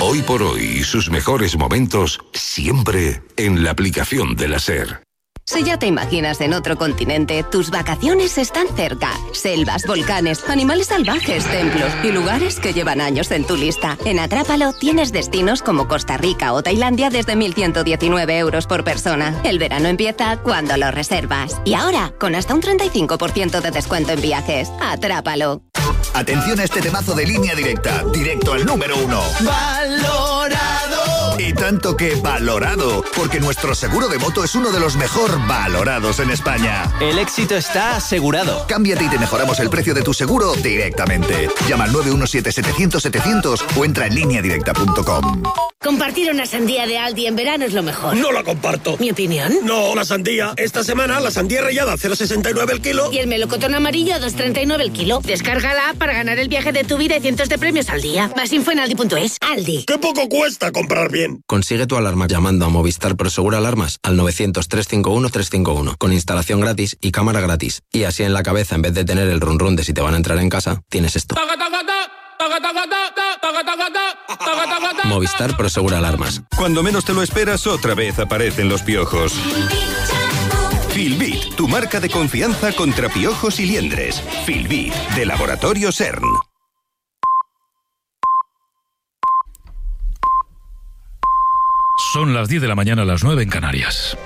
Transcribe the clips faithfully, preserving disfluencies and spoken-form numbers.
Hoy por hoy y sus mejores momentos siempre en la aplicación de la SER. Si ya te imaginas en otro continente, tus vacaciones están cerca. Selvas, volcanes, animales salvajes, templos y lugares que llevan años en tu lista. En Atrápalo tienes destinos como Costa Rica o Tailandia desde mil ciento diecinueve euros por persona. El verano empieza cuando lo reservas. Y ahora, con hasta un treinta y cinco por ciento de descuento en viajes. Atrápalo. Atención a este temazo de Línea Directa. Directo al número uno. ¡Valorado! Y tanto que valorado, porque nuestro seguro de moto es uno de los mejor valorados en España. El éxito está asegurado. Cámbiate y te mejoramos el precio de tu seguro directamente. Llama al nueve uno siete setecientos setecientos o entra en línea directa punto com. Compartir una sandía de Aldi en verano es lo mejor. No la comparto. ¿Mi opinión? No, la sandía. Esta semana la sandía rallada a cero coma sesenta y nueve el kilo. Y el melocotón amarillo a dos coma treinta y nueve el kilo. Descárgala para ganar el viaje de tu vida y cientos de premios al día. Más info en aldi punto es. Aldi. ¡Qué poco cuesta comprar bien! Consigue tu alarma llamando a Movistar Prosegur Alarmas al novecientos, trescientos cincuenta y uno, trescientos cincuenta y uno con instalación gratis y cámara gratis. Y así en la cabeza, en vez de tener el run run de si te van a entrar en casa, tienes esto. Movistar Prosegur Alarmas. Cuando menos te lo esperas, otra vez aparecen los piojos. Filbit, tu marca de confianza contra piojos y liendres. Filbit, de Laboratorio CERN. Son las diez de la mañana, las nueve en Canarias.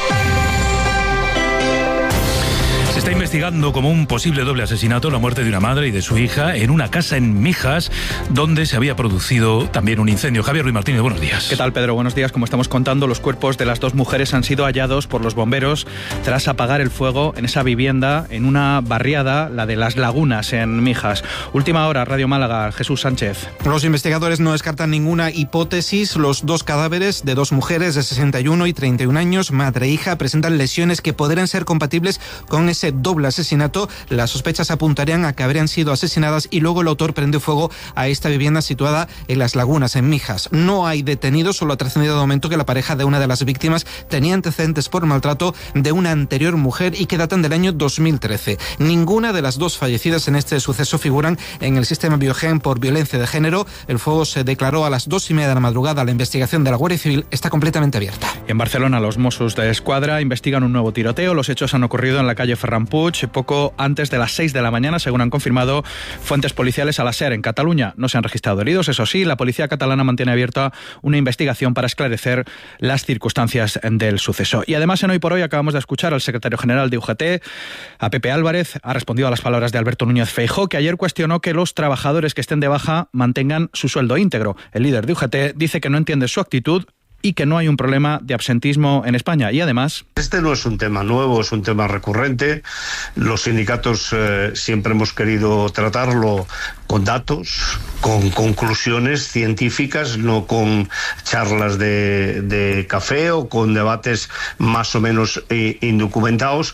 Se está investigando como un posible doble asesinato la muerte de una madre y de su hija en una casa en Mijas, donde se había producido también un incendio. Javier Ruiz Martínez, buenos días. ¿Qué tal, Pedro? Buenos días. Como estamos contando, los cuerpos de las dos mujeres han sido hallados por los bomberos tras apagar el fuego en esa vivienda, en una barriada, la de Las Lagunas, en Mijas. Última hora, Radio Málaga, Jesús Sánchez. Los investigadores no descartan ninguna hipótesis. Los dos cadáveres de dos mujeres de sesenta y uno y treinta y un años, madre e hija, presentan lesiones que podrían ser compatibles con ese doble asesinato. Las sospechas apuntarían a que habrían sido asesinadas y luego el autor prendió fuego a esta vivienda situada en Las Lagunas, en Mijas. No hay detenidos, solo ha trascendido de momento que la pareja de una de las víctimas tenía antecedentes por maltrato de una anterior mujer y que datan del año dos mil trece. Ninguna de las dos fallecidas en este suceso figuran en el sistema Biogen por violencia de género. El fuego se declaró a las dos y media de la madrugada. La investigación de la Guardia Civil está completamente abierta. En Barcelona, los Mossos de Escuadra investigan un nuevo tiroteo. Los hechos han ocurrido en la calle Ferran Puig poco antes de las seis de la mañana, según han confirmado fuentes policiales a la SER. En Cataluña no se han registrado heridos, eso sí, la policía catalana mantiene abierta una investigación para esclarecer las circunstancias del suceso. Y además, en Hoy por Hoy acabamos de escuchar al secretario general de U G T, a Pepe Álvarez, ha respondido a las palabras de Alberto Núñez Feijóo, que ayer cuestionó que los trabajadores que estén de baja mantengan su sueldo íntegro. El líder de U G T dice que no entiende su actitud y que no hay un problema de absentismo en España. Y además... Este no es un tema nuevo, es un tema recurrente. Los sindicatos eh, siempre hemos querido tratarlo con datos, con conclusiones científicas, no con charlas de, de café o con debates más o menos eh, indocumentados.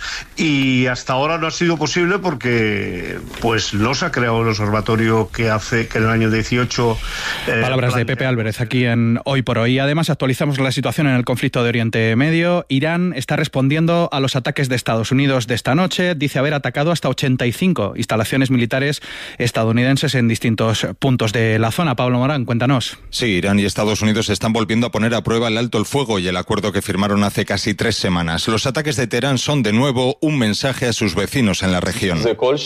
Y hasta ahora no ha sido posible porque pues no se ha creado el observatorio que hace que en el año dieciocho... Eh, Palabras de Pepe Álvarez aquí en Hoy por Hoy. Además, actualizamos la situación en el conflicto de Oriente Medio. Irán está respondiendo a los ataques de Estados Unidos de esta noche. Dice haber atacado hasta ochenta y cinco instalaciones militares estadounidenses en distintos puntos de la zona. Pablo Morán, cuéntanos. Sí, Irán y Estados Unidos están volviendo a poner a prueba el alto el fuego y el acuerdo que firmaron hace casi tres semanas. Los ataques de Teherán son de nuevo un mensaje a sus vecinos en la región.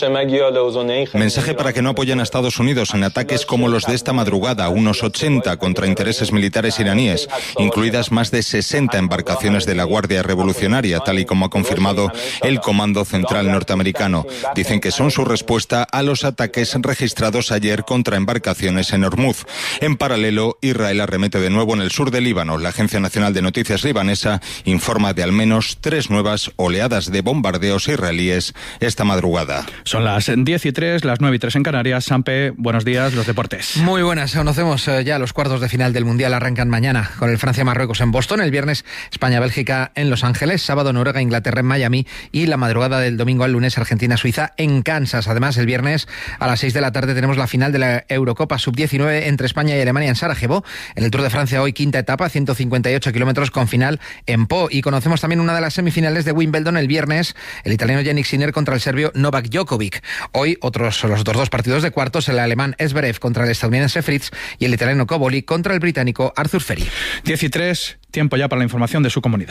Mensaje para que no apoyen a Estados Unidos en ataques como los de esta madrugada, unos ochenta contra intereses militares iraníes, incluidas más de sesenta embarcaciones de la Guardia Revolucionaria, tal y como ha confirmado el Comando Central norteamericano. Dicen que son su respuesta a los ataques registrados ayer contra embarcaciones en Hormuz. En paralelo, Israel arremete de nuevo en el sur del Líbano. La Agencia Nacional de Noticias libanesa informa de al menos tres nuevas oleadas de bombardeos israelíes esta madrugada. Son las diez y tres, las nueve y tres en Canarias. Sampe, buenos días, los deportes. Muy buenas, conocemos ya los cuartos de final del Mundial, arrancan mañana con el Francia-Marruecos en Boston, el viernes España-Bélgica en Los Ángeles, sábado Noruega-Inglaterra en Miami y la madrugada del domingo al lunes Argentina-Suiza en Kansas. Además, el viernes a las seis de la tarde tenemos la final de la Eurocopa sub diecinueve entre España y Alemania en Sarajevo. En el Tour de Francia hoy quinta etapa, ciento cincuenta y ocho kilómetros con final en Po. Y conocemos también una de las semifinales de Wimbledon el viernes, el italiano Jannik Sinner contra el serbio Novak Djokovic. Hoy otros los otros dos partidos de cuartos, el alemán Zverev contra el estadounidense Fritz y el italiano Koboli contra el británico Arthur Ferry. diez y tres, tiempo ya para la información de su comunidad.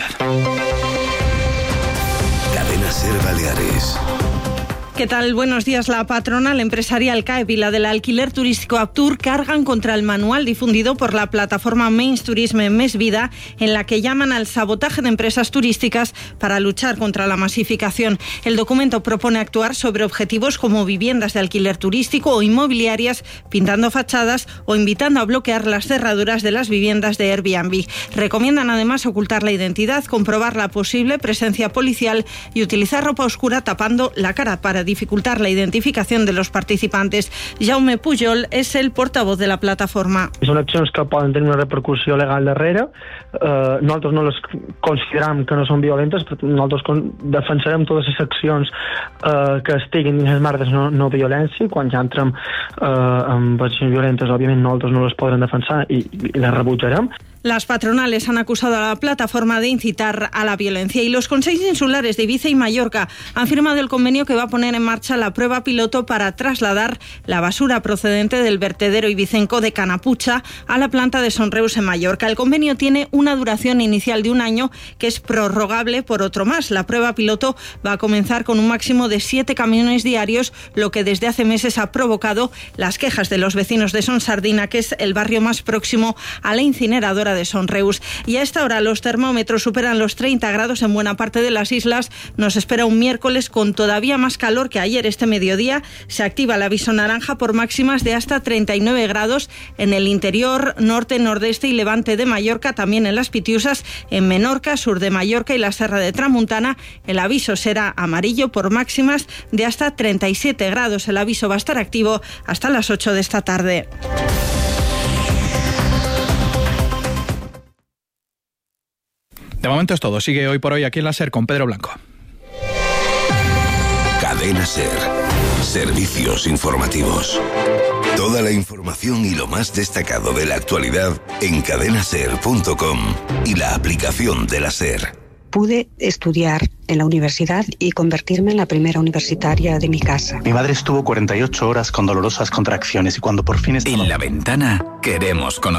Cadena SER Baleares. ¿Qué tal? Buenos días. La patronal empresarial CAEP y la del alquiler turístico Aptur cargan contra el manual difundido por la plataforma Mains Turisme Mes Vida, en la que llaman al sabotaje de empresas turísticas para luchar contra la masificación. El documento propone actuar sobre objetivos como viviendas de alquiler turístico o inmobiliarias, pintando fachadas o invitando a bloquear las cerraduras de las viviendas de Airbnb. Recomiendan además ocultar la identidad, comprobar la posible presencia policial y utilizar ropa oscura tapando la cara para dificultar la identificación de los participantes. Jaume Pujol és el portavoz de la plataforma. Són accions que poden tenir una repercussió legal darrere. Uh, nosaltres no les consideram que no són violentes, però nosaltres defensarem totes les accions uh, que estiguin dins els marcs de no, no violència. Quan ja entrem uh, amb accions violentes, òbviament nosaltres no les podrem defensar i, i les rebutjarem. Las patronales han acusado a la plataforma de incitar a la violencia y los consejos insulares de Ibiza y Mallorca han firmado el convenio que va a poner en marcha la prueba piloto para trasladar la basura procedente del vertedero ibicenco de Canapucha a la planta de Son Reus en Mallorca. El convenio tiene una duración inicial de un año que es prorrogable por otro más. La prueba piloto va a comenzar con un máximo de siete camiones diarios, lo que desde hace meses ha provocado las quejas de los vecinos de Son Sardina, que es el barrio más próximo a la incineradora de Son Reus. Y a esta hora los termómetros superan los treinta grados en buena parte de las islas. Nos espera un miércoles con todavía más calor que ayer. Este mediodía se activa el aviso naranja por máximas de hasta treinta y nueve grados en el interior, norte, nordeste y levante de Mallorca, también en las Pitiusas, en Menorca, sur de Mallorca y la Serra de Tramuntana. El aviso será amarillo por máximas de hasta treinta y siete grados. El aviso va a estar activo hasta las ocho de esta tarde. De momento es todo. Sigue Hoy por Hoy aquí en la SER con Pedro Blanco. Cadena SER. Servicios informativos. Toda la información y lo más destacado de la actualidad en cadena ser punto com y la aplicación de la SER. Pude estudiar en la universidad y convertirme en la primera universitaria de mi casa. Mi madre estuvo cuarenta y ocho horas con dolorosas contracciones y cuando por fin estaba... En La Ventana queremos conocer